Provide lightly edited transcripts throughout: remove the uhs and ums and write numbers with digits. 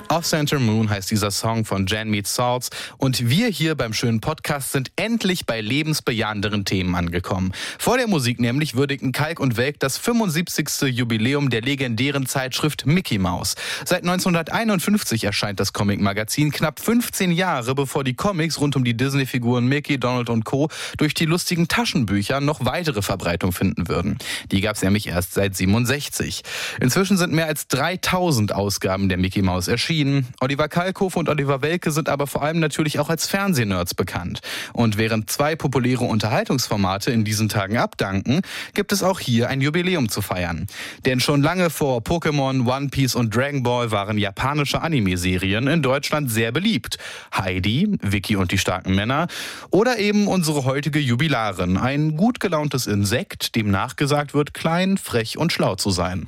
Off-Center Moon heißt dieser Song von Jan Meets Salts und wir hier beim schönen Podcast sind endlich bei lebensbejahenderen Themen angekommen. Vor der Musik nämlich würdigten Kalk und Welk das 75. Jubiläum der legendären Zeitschrift Mickey Mouse. Seit 1951 erscheint das Comic-Magazin, knapp 15 Jahre bevor die Comics rund um die Disney-Figuren Mickey, Donald und Co. durch die lustigen Taschenbücher noch weitere Verbreitung finden würden. Die gab es nämlich erst seit 67. Inzwischen sind mehr als 3000 Ausgaben der Mickey Mouse erschienen. Oliver Kalkofe und Oliver Welke sind aber vor allem natürlich auch als Fernsehnerds bekannt. Und während zwei populäre Unterhaltungsformate in diesen Tagen abdanken, gibt es auch hier ein Jubiläum zu feiern. Denn schon lange vor Pokémon, One Piece und Dragon Ball waren japanische Anime-Serien in Deutschland sehr beliebt. Heidi, Vicky und die starken Männer oder eben unsere heutige Jubilarin, ein gut gelauntes Insekt, dem nachgesagt wird, klein, frech und schlau zu sein.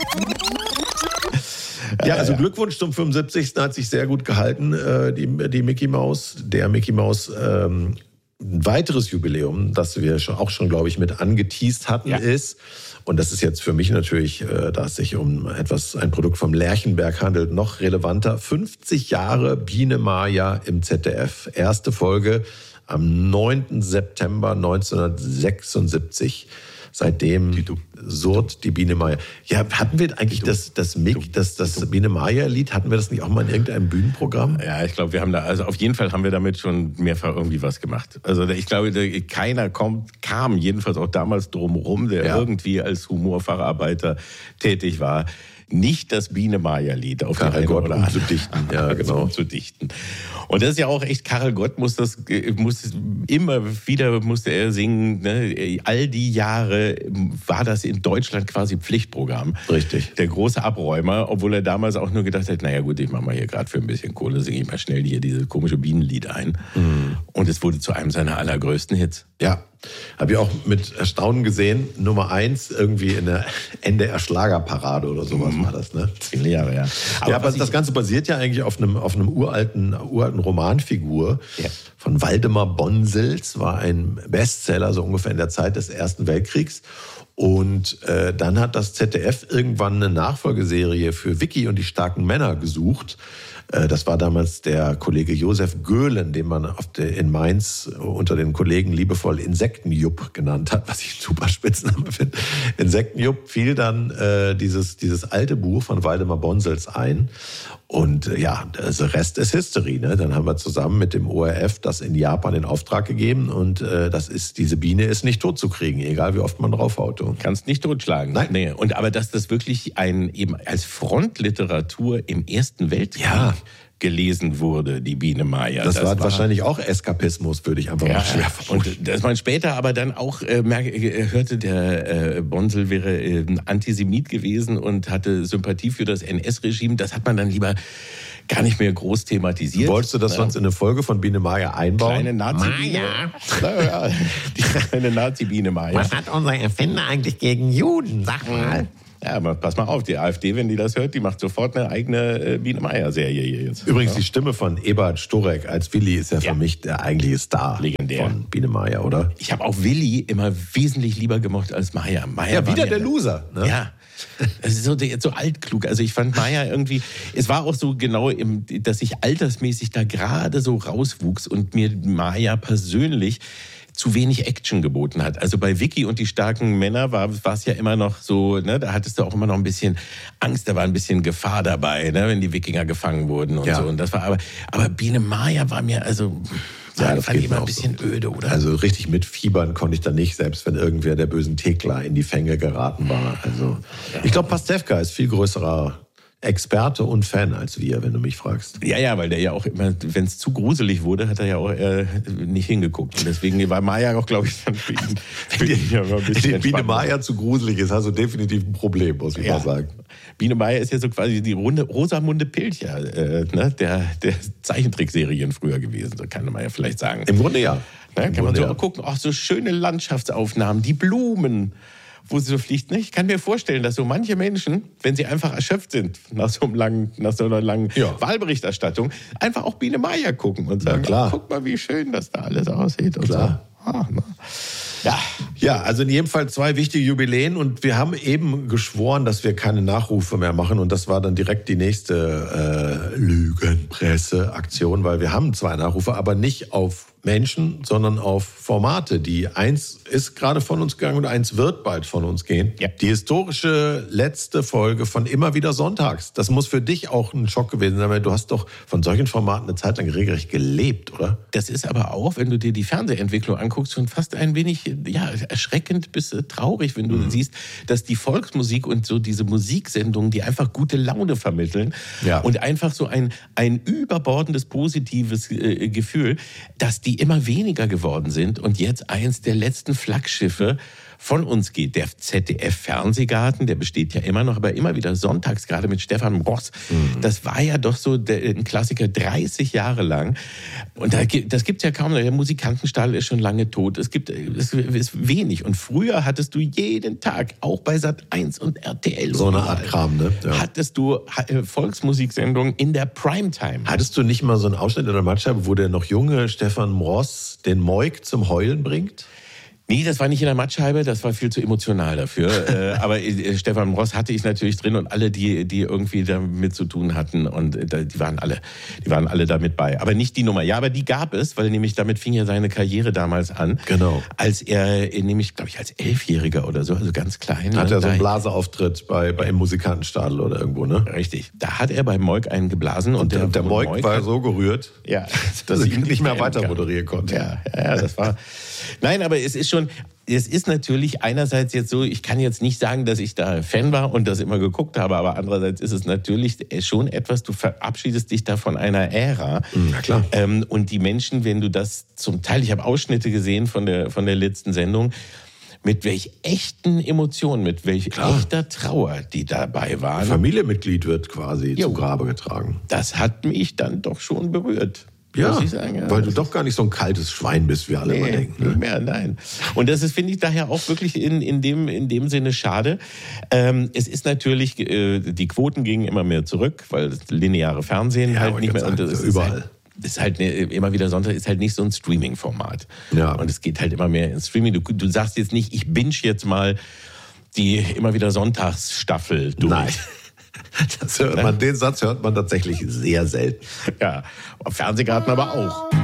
Ja, also Glückwunsch zum 75. Hat sich sehr gut gehalten, die Mickey Mouse. Der Mickey Mouse, ein weiteres Jubiläum, das wir auch schon, glaube ich, mit angeteast hatten, ist, und das ist jetzt für mich natürlich, da es sich um ein Produkt vom Lerchenberg handelt, noch relevanter, 50 Jahre Biene Maya im ZDF. Erste Folge am 9. September 1976. Seitdem surrt die Biene Maya. Ja, hatten wir eigentlich das Biene Maya-Lied, hatten wir das nicht auch mal in irgendeinem Bühnenprogramm? Ja, ich glaube, wir haben da, also auf jeden Fall haben wir damit schon mehrfach irgendwie was gemacht. Also ich glaube, keiner kam jedenfalls auch damals drum rum, der irgendwie als Humorfacharbeiter tätig war, nicht das Biene-Maya-Lied auf Karel die Gott oder umzudichten. Ja, genau. Umzudichten. Und das ist ja auch echt, Karel Gott musste er singen, ne? All die Jahre war das in Deutschland quasi Pflichtprogramm. Richtig. Der große Abräumer, obwohl er damals auch nur gedacht hat, naja gut, ich mache mal hier gerade für ein bisschen Kohle, singe ich mal schnell hier dieses komische Bienenlied ein. Mhm. Und es wurde zu einem seiner allergrößten Hits. Ja, habe ich auch mit Erstaunen gesehen. Nummer 1 irgendwie in der NDR Schlagerparade oder sowas war das, ne? 10 Jahre, ja. Aber das Ganze basiert ja eigentlich auf einem uralten Romanfigur von Waldemar Bonsels, war ein Bestseller, so ungefähr in der Zeit des Ersten Weltkriegs. Und dann hat das ZDF irgendwann eine Nachfolgeserie für Vicky und die starken Männer gesucht. Das war damals der Kollege Josef Göhlen, den man in Mainz unter den Kollegen liebevoll Insektenjupp genannt hat, was ich einen super Spitzname finde. Insektenjupp fiel dann dieses alte Buch von Waldemar Bonsels ein. Und der Rest ist History. Ne? Dann haben wir zusammen mit dem ORF das in Japan in Auftrag gegeben. Und diese Biene ist nicht tot zu kriegen, egal wie oft man draufhaut. Du kannst nicht totschlagen. Nein. Nee. Aber dass das wirklich eben als Frontliteratur im Ersten Weltkrieg gelesen wurde, die Biene Maya. Das war wahrscheinlich auch Eskapismus, würde ich einfach mal schwer vermuten. Und dass man später aber dann auch hörte, der Bonsel wäre ein Antisemit gewesen und hatte Sympathie für das NS-Regime, das hat man dann lieber gar nicht mehr groß thematisiert. Wolltest du das sonst in eine Folge von Biene Maya einbauen? Kleine Nazi-Biene. Die kleine Nazi-Biene Maya. Was hat unser Erfinder eigentlich gegen Juden? Sag mal. Ja, aber pass mal auf, die AfD, wenn die das hört, die macht sofort eine eigene Biene-Meier-Serie hier jetzt. Übrigens, die Stimme von Eberhard Storek als Willi ist ja für mich der eigentliche Star von Biene Meier, oder? Ich habe auch Willi immer wesentlich lieber gemocht als Meier. Ja, wieder der Loser. Ne? Ja, das ist so altklug. Also ich fand Meier irgendwie, es war auch so genau, dass ich altersmäßig da gerade so rauswuchs und mir Meier persönlich zu wenig Action geboten hat. Also bei Vicky und die starken Männer war es ja immer noch so, ne, da hattest du auch immer noch ein bisschen Angst, da war ein bisschen Gefahr dabei, ne, wenn die Wikinger gefangen wurden und so. Und das war aber Biene Maya war mir das fand ich immer ein bisschen öde, oder? Also richtig mitfiebern konnte ich da nicht, selbst wenn irgendwer der bösen Thekla in die Fänge geraten war. Also ich glaube, Pastewka ist viel größerer Experte und Fan als wir, wenn du mich fragst. Ja, weil der ja auch immer, wenn es zu gruselig wurde, hat er ja auch nicht hingeguckt. Und deswegen war Maya auch, glaube ich, dann für ihn ja ein bisschen wenn Biene Maya zu gruselig ist, hast du definitiv ein Problem, muss ich mal sagen. Biene Maya ist ja so quasi die Rosamunde Pilcher, der Zeichentrickserien früher gewesen, so kann man ja vielleicht sagen. Im Grunde ja. Kann man so auch gucken, so schöne Landschaftsaufnahmen, die Blumen, wo sie so fliegt. Ich kann mir vorstellen, dass so manche Menschen, wenn sie einfach erschöpft sind nach so einer langen Wahlberichterstattung, einfach auch Biene Meier gucken und sagen, guck mal, wie schön das da alles aussieht. Und klar. So. Ja, also in jedem Fall 2 wichtige Jubiläen und wir haben eben geschworen, dass wir keine Nachrufe mehr machen und das war dann direkt die nächste Lügenpresse-Aktion, weil wir haben 2 Nachrufe, aber nicht auf Menschen, sondern auf Formate. Die eins ist gerade von uns gegangen und eins wird bald von uns gehen. Ja. Die historische letzte Folge von Immer wieder sonntags. Das muss für dich auch ein Schock gewesen sein, weil du hast doch von solchen Formaten eine Zeit lang regelrecht gelebt, oder? Das ist aber auch, wenn du dir die Fernsehentwicklung anguckst, schon fast ein wenig erschreckend bis traurig, wenn du siehst, dass die Volksmusik und so diese Musiksendungen, die einfach gute Laune vermitteln und einfach so ein überbordendes positives Gefühl, dass die immer weniger geworden sind und jetzt eins der letzten Flaggschiffe von uns geht. Der ZDF-Fernsehgarten, der besteht ja immer noch, aber immer wieder sonntags, gerade mit Stefan Ross. Das war ja doch so ein Klassiker 30 Jahre lang. Und das gibt's ja kaum noch. Der Musikantenstall ist schon lange tot. Es ist wenig. Und früher hattest du jeden Tag, auch bei Sat.1 und RTL, so eine Art Kram, ne? Ja. Hattest du Volksmusiksendungen in der Primetime. Hattest du nicht mal so einen Ausschnitt in der Mattscheibe, wo der noch junge Stefan Ross den Moik zum Heulen bringt? Nee, das war nicht in der Mattscheibe, das war viel zu emotional dafür. Aber Stefan Ross hatte ich natürlich drin und alle, die irgendwie damit zu tun hatten. Und die waren alle damit bei. Aber nicht die Nummer. Ja, aber die gab es, weil nämlich damit fing ja seine Karriere damals an. Genau. Als er, nämlich, glaube ich, als 11-Jähriger oder so, also ganz klein. Hat er so einen Blaseauftritt im Musikantenstadel oder irgendwo, ne? Richtig. Da hat er beim Moik einen geblasen. Und der Moik war so gerührt, dass ich nicht mehr weiter moderieren konnte. Ja, das war... Nein, aber es ist natürlich einerseits jetzt so, ich kann jetzt nicht sagen, dass ich da Fan war und das immer geguckt habe, aber andererseits ist es natürlich schon etwas, du verabschiedest dich da von einer Ära. Na klar. Und die Menschen, wenn du das zum Teil, ich habe Ausschnitte gesehen von der letzten Sendung, mit welch echten Emotionen, mit welch echter Trauer die dabei waren. Ein Familienmitglied wird quasi zu Grabe getragen. Das hat mich dann doch schon berührt. Ja, muss ich sagen, weil du doch gar nicht so ein kaltes Schwein bist, wie alle immer denken. Nicht mehr, nein. Und das ist, finde ich, daher auch wirklich in dem Sinne schade. Es ist natürlich, die Quoten gingen immer mehr zurück, weil das lineare Fernsehen halt nicht mehr... Und das ist überall. Ist halt immer wieder Sonntag, ist halt nicht so ein Streaming-Format. Ja. Und es geht halt immer mehr ins Streaming. Du sagst jetzt nicht, ich binge jetzt mal die immer wieder Sonntagsstaffel durch. Nein. Den Satz hört man tatsächlich sehr selten. Ja, auf Fernsehgarten aber auch.